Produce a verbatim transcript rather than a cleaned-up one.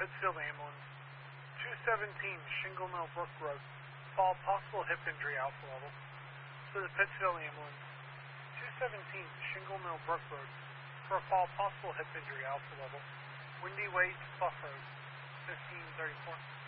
Pittsfield Ambulance. two seventeen Shingle Mill Brook Road. Fall possible hip injury alpha level. To the Pittsfield Ambulance. two seventeen Shingle Mill Brook Road. For a fall possible hip injury alpha level. Windy Way to Buff Road. fifteen thirty-four.